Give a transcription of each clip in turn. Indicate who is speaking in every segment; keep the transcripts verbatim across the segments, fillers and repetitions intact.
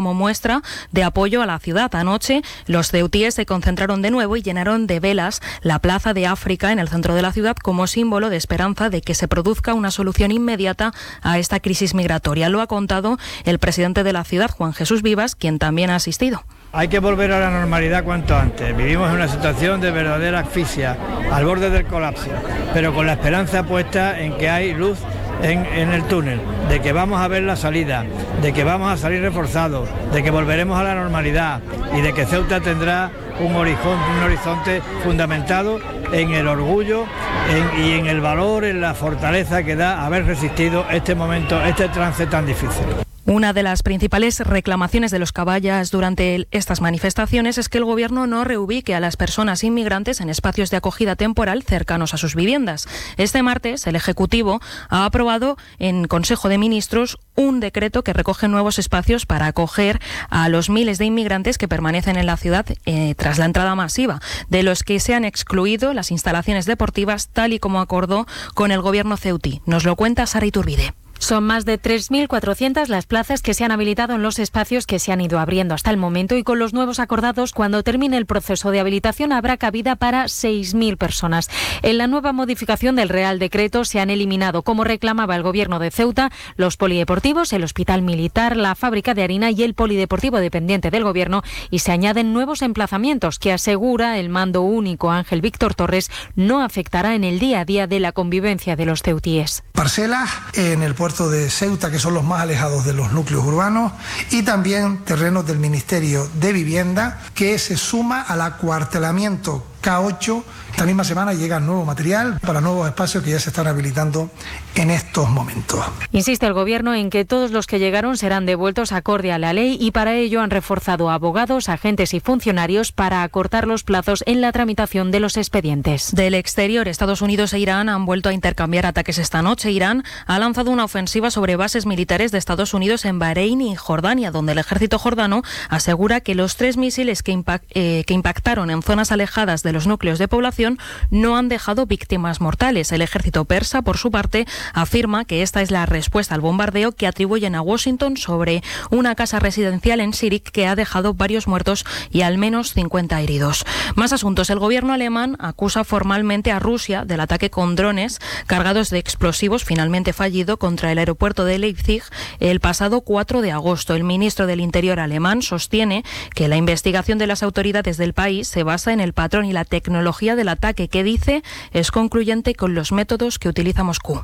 Speaker 1: como muestra de apoyo a la ciudad. Anoche los ceutíes se concentraron de nuevo y llenaron de velas la Plaza de África en el centro de la ciudad como símbolo de esperanza de que se produzca una solución inmediata a esta crisis migratoria. Lo ha contado el presidente de la ciudad, Juan Jesús Vivas, quien también ha asistido.
Speaker 2: Hay que volver a la normalidad cuanto antes. Vivimos en una situación de verdadera asfixia, al borde del colapso, pero con la esperanza puesta en que hay luz en, en el túnel, de que vamos a ver la salida, de que vamos a salir reforzados, de que volveremos a la normalidad y de que Ceuta tendrá un horizonte, un horizonte fundamentado en el orgullo en, y en el valor, en la fortaleza que da haber resistido este momento, este trance tan difícil.
Speaker 1: Una de las principales reclamaciones de los caballas durante el, estas manifestaciones es que el Gobierno no reubique a las personas inmigrantes en espacios de acogida temporal cercanos a sus viviendas. Este martes, el Ejecutivo ha aprobado en Consejo de Ministros un decreto que recoge nuevos espacios para acoger a los miles de inmigrantes que permanecen en la ciudad eh, tras la entrada masiva, de los que se han excluido las instalaciones deportivas, tal y como acordó con el Gobierno ceutí. Nos lo cuenta Sara Iturbide.
Speaker 3: Son más de tres mil cuatrocientas las plazas que se han habilitado en los espacios que se han ido abriendo hasta el momento y con los nuevos acordados, cuando termine el proceso de habilitación, habrá cabida para seis mil personas. En la nueva modificación del Real Decreto se han eliminado, como reclamaba el Gobierno de Ceuta, los polideportivos, el Hospital Militar, la fábrica de harina y el polideportivo dependiente del Gobierno, y se añaden nuevos emplazamientos que, asegura el mando único Ángel Víctor Torres, no afectará en el día a día de la convivencia de los ceutíes.
Speaker 4: Parcelas en el puerto de Ceuta, que son los más alejados de los núcleos urbanos, y también terrenos del Ministerio de Vivienda, que se suma al acuartelamiento K ocho. Esta misma semana llega nuevo material para nuevos espacios que ya se están habilitando en estos momentos.
Speaker 3: Insiste el Gobierno en que todos los que llegaron serán devueltos acorde a la ley, y para ello han reforzado a abogados, agentes y funcionarios para acortar los plazos en la tramitación de los expedientes.
Speaker 1: Del exterior, Estados Unidos e Irán han vuelto a intercambiar ataques esta noche. Irán ha lanzado una ofensiva sobre bases militares de Estados Unidos en Bahrein y Jordania, donde el ejército jordano asegura que los tres misiles que, impact, eh, que impactaron en zonas alejadas de los núcleos de población no han dejado víctimas mortales. El ejército persa, por su parte, afirma que esta es la respuesta al bombardeo que atribuyen a Washington sobre una casa residencial en Sirik que ha dejado varios muertos y al menos cincuenta heridos. Más asuntos. El gobierno alemán acusa formalmente a Rusia del ataque con drones cargados de explosivos finalmente fallido contra el aeropuerto de Leipzig el pasado cuatro de agosto. El ministro del Interior alemán sostiene que la investigación de las autoridades del país se basa en el patrón y la tecnología del ataque, que dice es concluyente con los métodos que utiliza Moscú.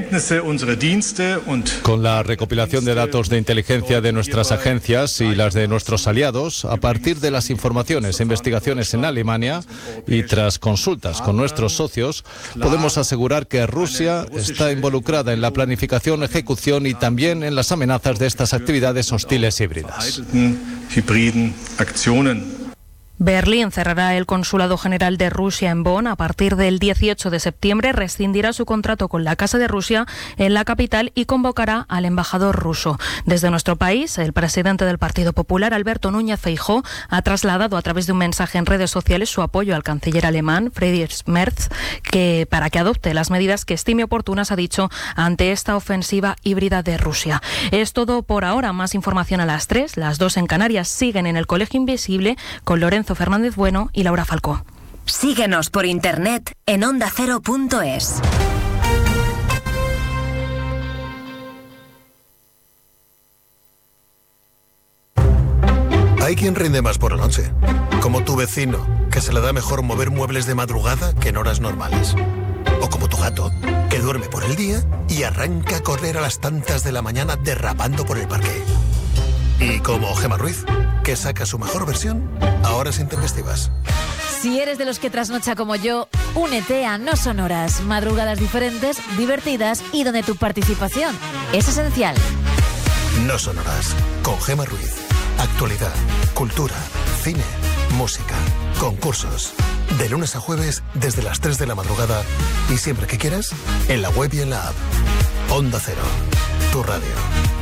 Speaker 5: Con la recopilación de datos de inteligencia de nuestras agencias y las de nuestros aliados, a partir de las informaciones e investigaciones en Alemania y tras consultas con nuestros socios, podemos asegurar que Rusia está involucrada en la planificación, ejecución y también en las amenazas de estas actividades hostiles híbridas.
Speaker 1: Berlín cerrará el Consulado General de Rusia en Bonn. A partir del dieciocho de septiembre rescindirá su contrato con la Casa de Rusia en la capital y convocará al embajador ruso. Desde nuestro país, el presidente del Partido Popular, Alberto Núñez Feijóo, ha trasladado a través de un mensaje en redes sociales su apoyo al canciller alemán, Friedrich Merz, que para que adopte las medidas que estime oportunas, ha dicho, ante esta ofensiva híbrida de Rusia. Es todo por ahora. Más información a las tres. Las dos en Canarias siguen en el Colegio Invisible con Lorenzo Fernández Bueno y Laura Falcó.
Speaker 6: Síguenos por internet en onda cero punto es.
Speaker 7: Hay quien rinde más por la noche, como tu vecino, que se le da mejor mover muebles de madrugada que en horas normales. O como tu gato, que duerme por el día y arranca a correr a las tantas de la mañana derrapando por el parque. Y como Gemma Ruiz, que saca su mejor versión a horas intempestivas.
Speaker 8: Si eres de los que trasnocha como yo, únete a No Sonoras, madrugadas diferentes, divertidas y donde tu participación es esencial.
Speaker 7: No Sonoras, con Gemma Ruiz. Actualidad, cultura, cine, música, concursos. De lunes a jueves desde las tres de la madrugada y siempre que quieras, en la web y en la app. Onda Cero, tu radio.